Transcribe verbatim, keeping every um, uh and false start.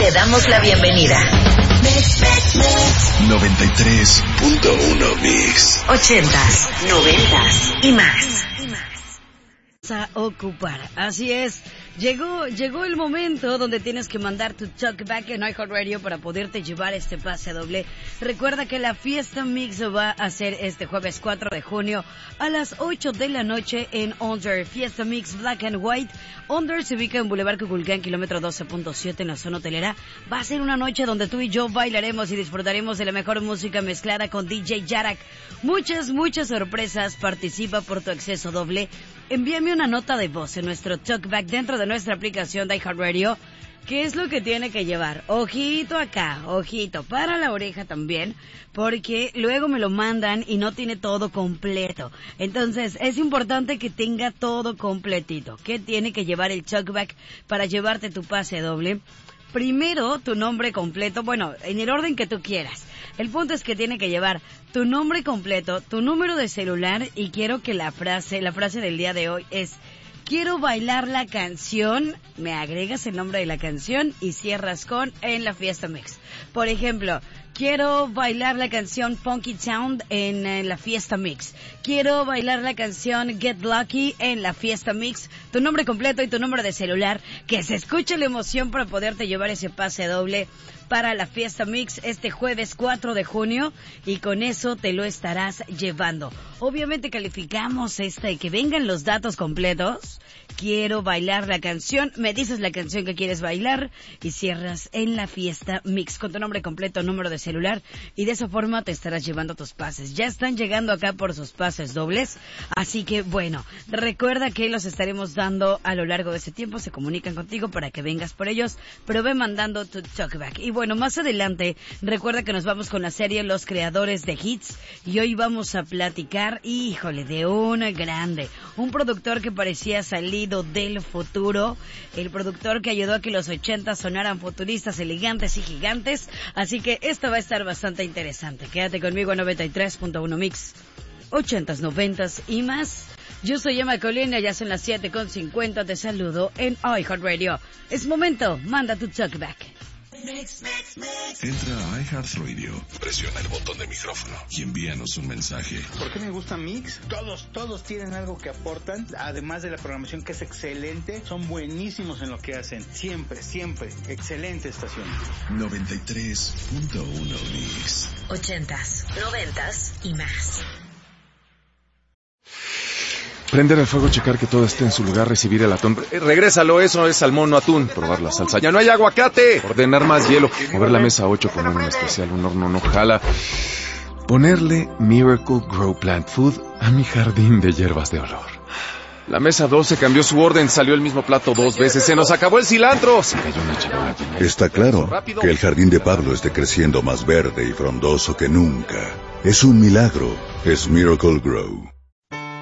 Te damos la bienvenida. noventa y tres punto uno Mix. Ochentas, noventas y más. A ocupar. Así es, llegó llegó el momento donde tienes que mandar tu talkback en iHeartRadio para poderte llevar este pase doble. Recuerda que la Fiesta Mix va a ser este jueves cuatro de junio a las ocho de la noche en Under. Fiesta Mix Black and White. Under se ubica en Boulevard Cuculcán, kilómetro doce punto siete en la zona hotelera. Va a ser una noche donde tú y yo bailaremos y disfrutaremos de la mejor música mezclada con D J Yarak. Muchas, muchas sorpresas. Participa por tu acceso doble. Envíame una nota de voz en nuestro talkback dentro de nuestra aplicación de iHeartRadio. ¿Qué es lo que tiene que llevar? Ojito acá, ojito, para la oreja también, porque luego me lo mandan y no tiene todo completo. Entonces, es importante que tenga todo completito. ¿Qué tiene que llevar el talkback para llevarte tu pase doble? Primero, tu nombre completo, bueno, en el orden que tú quieras. El punto es que tiene que llevar tu nombre completo, tu número de celular, y quiero que la frase, la frase del día de hoy es: quiero bailar la canción, me agregas el nombre de la canción y cierras con en la Fiesta Mix. Por ejemplo, quiero bailar la canción Funky Town en, en la Fiesta Mix. Quiero bailar la canción Get Lucky en la Fiesta Mix. Tu nombre completo y tu número de celular, que se escuche la emoción para poderte llevar ese pase doble para la Fiesta Mix este jueves cuatro de junio, y con eso te lo estarás llevando. Obviamente calificamos esta y que vengan los datos completos. Quiero bailar la canción, me dices la canción que quieres bailar y cierras en la Fiesta Mix con tu nombre completo, número de celular, y de esa forma te estarás llevando tus pases. Ya están llegando acá por sus pases dobles, así que bueno, recuerda que los estaremos dando a lo largo de ese tiempo. Se comunican contigo para que vengas por ellos, pero ve mandando tu talkback. Y bueno, más adelante recuerda que nos vamos con la serie Los Creadores de Hits, y hoy vamos a platicar, híjole, de una grande, un productor que parecía salido del futuro, el productor que ayudó a que los ochentas sonaran futuristas, elegantes y gigantes. Así que esto va a estar bastante interesante. Quédate conmigo a noventa y tres punto uno Mix, ochentas, noventas y más. Yo soy Emma Colina, ya son las siete con cincuenta, te saludo en iHeartRadio. Es momento, manda tu talkback. Entra a iHeartRadio, presiona el botón de micrófono y envíanos un mensaje. ¿Por qué me gusta Mix? Todos, todos tienen algo que aportan, además de la programación que es excelente. Son buenísimos en lo que hacen, siempre, siempre. Excelente estación. noventa y tres punto uno Mix. Ochentas, noventas y más. Prender el fuego, checar que todo esté en su lugar, recibir el atún. Eh, regrésalo, eso es salmón, no atún. Probar la salsa. ¡Ya no hay aguacate! Ordenar más hielo. Mover la mesa ocho, poner un especial, un horno no jala. Ponerle Miracle Grow Plant Food a mi jardín de hierbas de olor. La mesa doce cambió su orden, salió el mismo plato dos veces. ¡Se nos acabó el cilantro! Se cayó una charola llena. Está claro que el jardín de Pablo esté creciendo más verde y frondoso que nunca. Es un milagro. Es Miracle Grow.